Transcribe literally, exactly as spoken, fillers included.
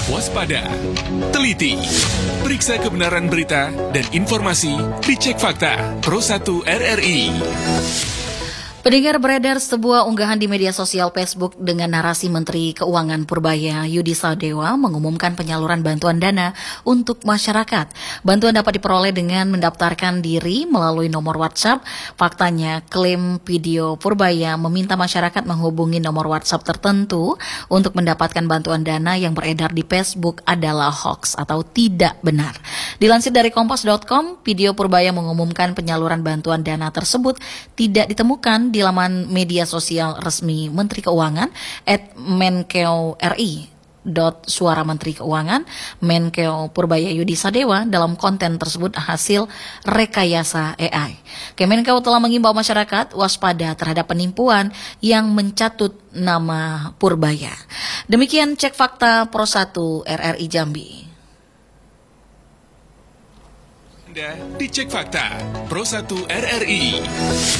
waspada, teliti, periksa kebenaran berita dan informasi dicek fakta Pro satu R R I. Pendengar, beredar sebuah unggahan di media sosial Facebook dengan narasi Menteri Keuangan Purbaya Yudi Sadewa mengumumkan penyaluran bantuan dana untuk masyarakat. Bantuan dapat diperoleh dengan mendaftarkan diri melalui nomor WhatsApp. Faktanya, klaim video Purbaya meminta masyarakat menghubungi nomor WhatsApp tertentu untuk mendapatkan bantuan dana yang beredar di Facebook adalah hoax atau tidak benar. Dilansir dari kompas dot com, video Purbaya mengumumkan penyaluran bantuan dana tersebut tidak ditemukan di laman media sosial resmi Menteri Keuangan at menkeu r i dot suara Menteri Keuangan. Menkeu Purbaya Yudi Sadewa dalam konten tersebut hasil rekayasa A I. Kemenkeu telah mengimbau masyarakat waspada terhadap penipuan yang mencatut nama Purbaya. Demikian cek fakta Pro satu R R I Jambi. Anda dicek fakta Pro satu R R I.